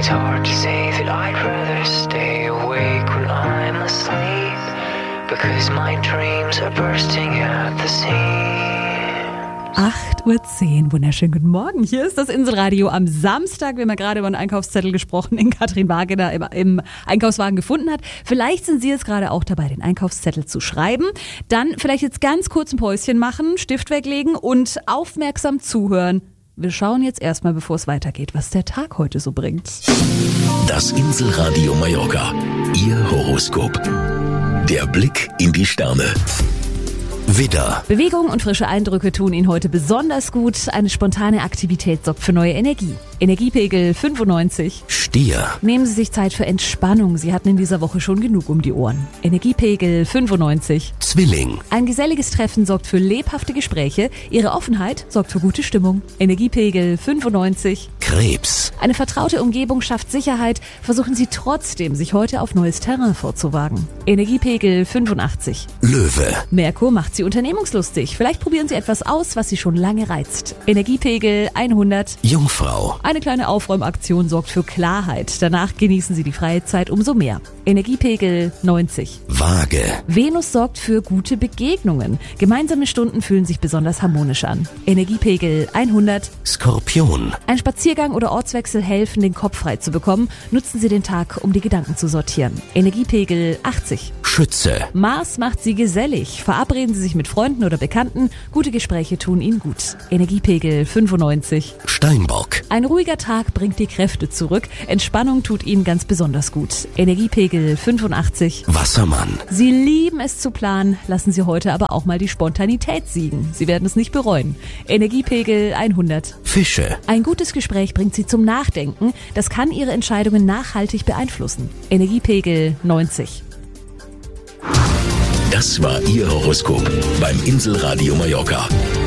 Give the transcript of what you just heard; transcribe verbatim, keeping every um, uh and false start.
It's hard to say that I'd rather stay awake when I'm asleep, because my dreams are bursting at the seams. acht Uhr zehn, wunderschönen guten Morgen. Hier ist das Inselradio am Samstag. Wir haben ja gerade über einen Einkaufszettel gesprochen, den Katrin Wagener im, im Einkaufswagen gefunden hat. Vielleicht sind Sie jetzt gerade auch dabei, den Einkaufszettel zu schreiben. Dann vielleicht jetzt ganz kurz ein Päuschen machen, Stift weglegen und aufmerksam zuhören. Wir schauen jetzt erstmal, bevor es weitergeht, was der Tag heute so bringt. Das Inselradio Mallorca. Ihr Horoskop. Der Blick in die Sterne. Widder. Bewegung und frische Eindrücke tun Ihnen heute besonders gut. Eine spontane Aktivität sorgt für neue Energie. Energiepegel fünfundneunzig. Stier. Nehmen Sie sich Zeit für Entspannung. Sie hatten in dieser Woche schon genug um die Ohren. Energiepegel fünfundneunzig. Zwilling. Ein geselliges Treffen sorgt für lebhafte Gespräche. Ihre Offenheit sorgt für gute Stimmung. Energiepegel fünfundneunzig. Krebs. Eine vertraute Umgebung schafft Sicherheit. Versuchen Sie trotzdem, sich heute auf neues Terrain vorzuwagen. Energiepegel fünfundachtzig. Löwe. Merkur macht Sie unternehmungslustig. Vielleicht probieren Sie etwas aus, was Sie schon lange reizt. Energiepegel hundert. Jungfrau. Eine kleine Aufräumaktion sorgt für Klarheit. Danach genießen Sie die freie Zeit umso mehr. Energiepegel neunzig. Waage. Venus sorgt für gute Begegnungen. Gemeinsame Stunden fühlen sich besonders harmonisch an. Energiepegel hundert. Skorpion. Ein Spaziergang oder Ortswechsel helfen, den Kopf frei zu bekommen. Nutzen Sie den Tag, um die Gedanken zu sortieren. Energiepegel achtzig. Schütze. Mars macht Sie gesellig. Verabreden Sie sich mit Freunden oder Bekannten. Gute Gespräche tun Ihnen gut. Energiepegel fünfundneunzig. Steinbock. Ein ruhiger Tag bringt die Kräfte zurück. Entspannung tut Ihnen ganz besonders gut. Energiepegel fünfundachtzig. Wassermann. Sie lieben es zu planen, lassen Sie heute aber auch mal die Spontanität siegen. Sie werden es nicht bereuen. Energiepegel hundert. Fische. Ein gutes Gespräch bringt Sie zum Nachdenken. Das kann Ihre Entscheidungen nachhaltig beeinflussen. Energiepegel neunzig. Das war Ihr Horoskop beim Inselradio Mallorca.